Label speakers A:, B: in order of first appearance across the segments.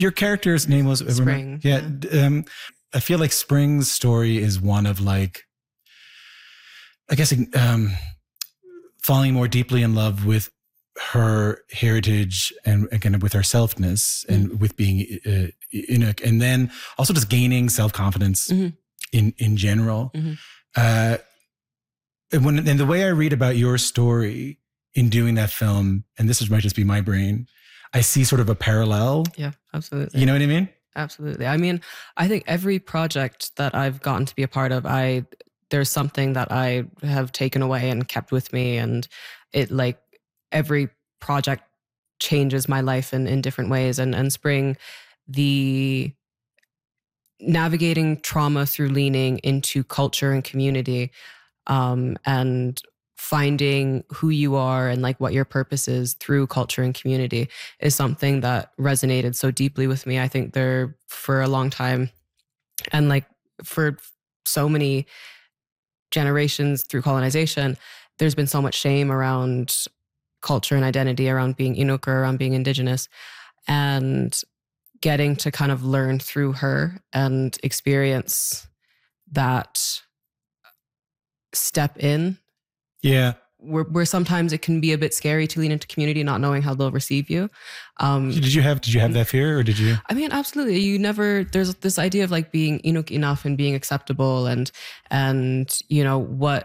A: Your character's name was
B: Spring.
A: Yeah. I feel like Spring's story is one of like, I guess, falling more deeply in love with her heritage and kind of with her selfness and with being Inuk, and then also just gaining self-confidence in general. And the way I read about your story in doing that film, and this might just be my brain, I see sort of a parallel.
B: Yeah, absolutely.
A: You know what I mean?
B: Absolutely. I mean, I think every project that I've gotten to be a part of, there's something that I have taken away and kept with me. And it like every project changes my life in different ways. And Spring, the navigating trauma through leaning into culture and community, and finding who you are and like what your purpose is through culture and community is something that resonated so deeply with me. I think there for a long time and like for so many generations through colonization, there's been so much shame around culture and identity, around being Inuk or around being Indigenous, and getting to kind of learn through her and experience that step in.
A: Yeah.
B: Where sometimes it can be a bit scary to lean into community, not knowing how they'll receive you.
A: Did you have that fear, or did you?
B: I mean, absolutely. There's this idea of like being Inuk enough and being acceptable and you know, what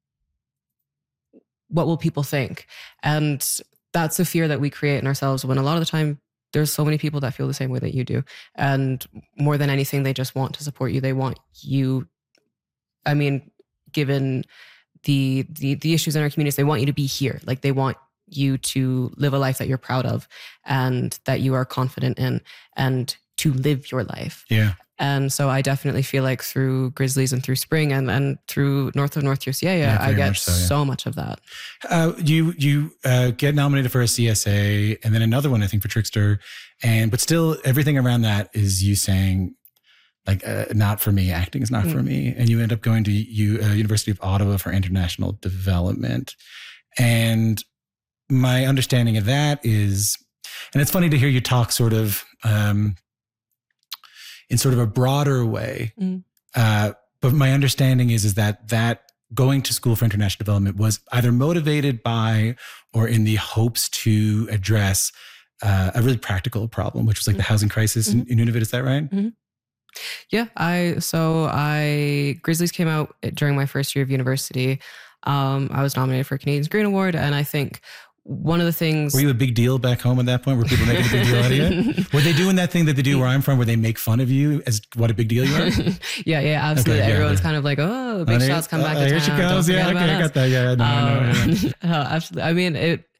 B: will people think? And that's a fear that we create in ourselves when a lot of the time there's so many people that feel the same way that you do. And more than anything, they just want to support you. They want you, I mean, given the issues in our communities, they want you to be here. Like they want you to live a life that you're proud of and that you are confident in and to live your life.
A: Yeah.
B: And so I definitely feel like through Grizzlies and through Spring and through North of North UCA, I get so much of that.
A: You get nominated for a CSA and then another one, I think, for Trickster. But still everything around that is you saying, like, not for me, acting is not for me. And you end up going to University of Ottawa for international development. And my understanding of that is, and it's funny to hear you talk sort of in sort of a broader way. But my understanding is that going to school for international development was either motivated by or in the hopes to address a really practical problem, which was like the housing crisis in Nunavut. Is that right?
B: Yeah, Grizzlies came out during my first year of university. I was nominated for a Canadians Green Award, and I think one of the things...
A: Were you a big deal back home at that point? Were people making a big deal out of you? Were they doing that thing that they do where I'm from, where they make fun of you as what a big deal you are?
B: Yeah, absolutely. Okay, Everyone's kind of like, oh, big shots come back to town.
A: Here she goes. Yeah, okay, I got that. Yeah,
B: no, absolutely. I mean,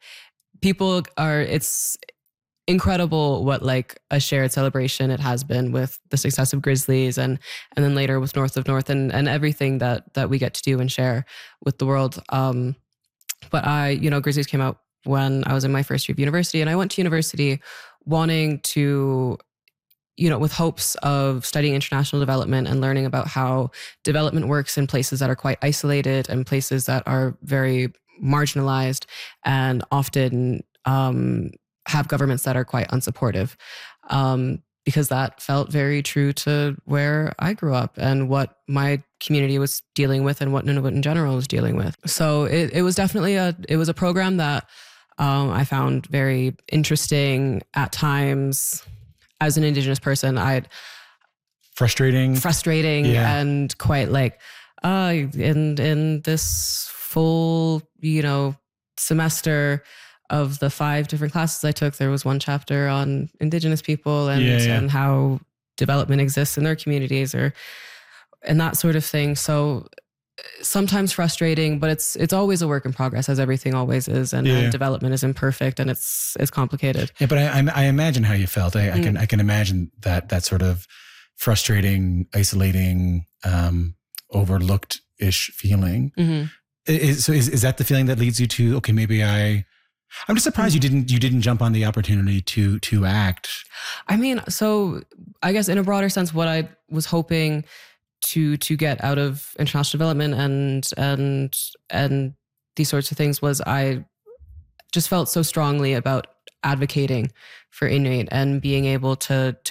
B: it's incredible what like a shared celebration it has been with the success of Grizzlies and then later with North of North and everything that we get to do and share with the world. But Grizzlies came out when I was in my first year of university, and I went to university wanting to, with hopes of studying international development and learning about how development works in places that are quite isolated and places that are very marginalized and often have governments that are quite unsupportive, because that felt very true to where I grew up and what my community was dealing with and what Nunavut in general was dealing with. So it was definitely a program that I found very interesting at times. As an Indigenous person,
A: frustrating
B: and quite like, in this full, semester of the 5 different classes I took, there was one chapter on Indigenous people and how development exists in their communities and that sort of thing. So sometimes frustrating, but it's always a work in progress, as everything always is. And development is imperfect and it's complicated.
A: Yeah, but I imagine how you felt. I can imagine that sort of frustrating, isolating, overlooked-ish feeling. Is that the feeling that leads you to, okay, maybe I'm just surprised you didn't jump on the opportunity to act.
B: I mean, so I guess in a broader sense, what I was hoping to get out of international development and these sorts of things was I just felt so strongly about advocating for Inuit and being able to